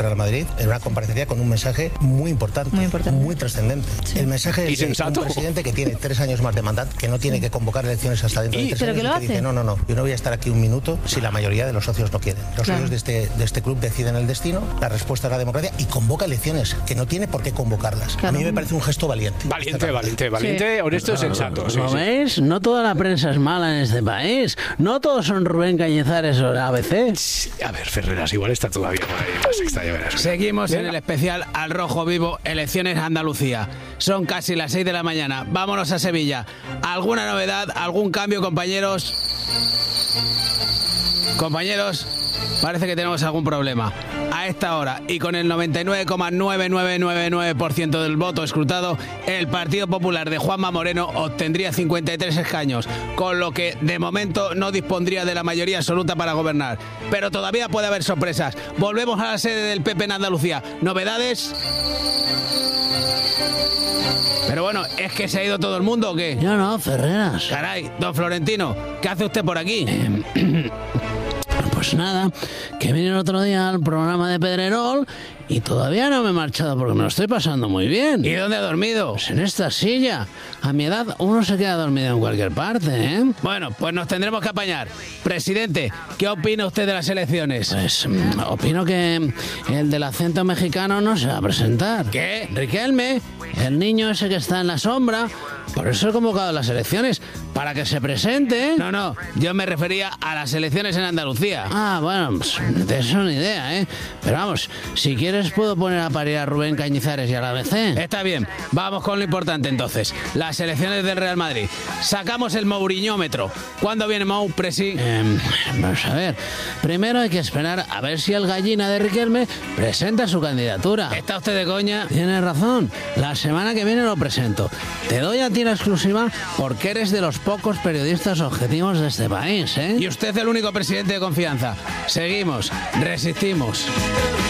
Real Madrid en una comparecencia con un mensaje muy importante, muy trascendente. Sí. El mensaje es de un presidente que tiene 3 años más de mandato, que no tiene que convocar elecciones hasta dentro de 3 años, ¿pero que lo hace? Dice, no, yo no voy a estar aquí un minuto si la mayoría de los socios no quieren. Los socios de este club deciden el destino, la respuesta es la democracia y convoca elecciones, que no tiene por qué convocarlas. A mí me parece un gesto valiente. Valiente, honesto, sensato. ¿Lo veis? No toda la prensa es mala en este país. No todos son Rubén Cañizares o la ABC. A ver, Ferreras, igual está todavía por ahí la sexta, ya verás. Seguimos en el especial Al Rojo Vivo, Elecciones Andalucía. Son casi las 6 de la mañana. Vámonos a Sevilla. ¿Alguna novedad? ¿Algún cambio, compañeros? Compañeros, parece que tenemos algún problema. A esta hora y con el 99,9999% del voto escrutado, el Partido Popular de Juanma Moreno obtendría 53 escaños, con lo que de momento no dispondría de la mayoría absoluta para gobernar. Pero todavía puede haber sorpresas. Volvemos a la sede del PP en Andalucía. ¿Novedades? Pero bueno, ¿es que se ha ido todo el mundo o qué? Yo no, Ferreras. Caray, don Florentino, ¿qué hace usted por aquí? Pues nada, que vine el otro día al programa de Pedrerol y todavía no me he marchado porque me lo estoy pasando muy bien. ¿Y dónde ha dormido? Pues en esta silla. A mi edad uno se queda dormido en cualquier parte, ¿eh? Bueno, pues nos tendremos que apañar. Presidente, ¿qué opina usted de las elecciones? Pues opino que el del acento mexicano no se va a presentar. ¿Qué? Riquelme, el niño ese que está en la sombra, por eso he convocado las elecciones, para que se presente. No, yo me refería a las elecciones en Andalucía. Ah, bueno, pues de eso ni idea, ¿eh? Pero vamos, si quieres puedo poner a parir a Rubén Cañizares y a la ABC. Está bien, vamos con lo importante entonces. Las elecciones del Real Madrid. Sacamos el Mouriñómetro. ¿Cuándo viene Mou, presi? Vamos a ver. Primero hay que esperar a ver si el gallina de Riquelme presenta su candidatura. ¿Está usted de coña? Tienes razón. La semana que viene lo presento. Te doy a ti la exclusiva porque eres de los pocos periodistas objetivos de este país, ¿eh? Y usted es el único presidente de confianza. Seguimos, resistimos.